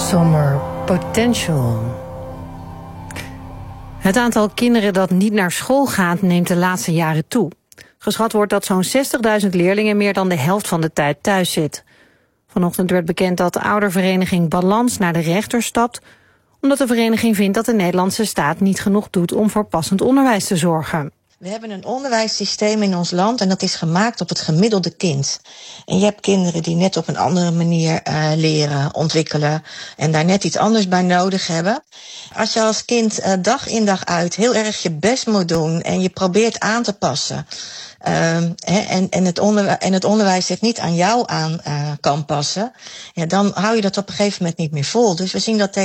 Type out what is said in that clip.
Summer Potential. Het aantal kinderen dat niet naar school gaat neemt de laatste jaren toe. Geschat wordt dat zo'n 60.000 leerlingen meer dan de helft van de tijd thuis zit. Vanochtend werd bekend dat de oudervereniging Balans naar de rechter stapt, omdat de vereniging vindt dat de Nederlandse staat niet genoeg doet om voor passend onderwijs te zorgen. We hebben een onderwijssysteem in ons land en dat is gemaakt op het gemiddelde kind. En je hebt kinderen die net op een andere manier leren, ontwikkelen en daar net iets anders bij nodig hebben. Als je als kind dag in dag uit heel erg je best moet doen en je probeert aan te passen, en het onderwijs zich niet aan jou aan kan passen, ja, dan hou je dat op een gegeven moment niet meer vol. Dus we zien dat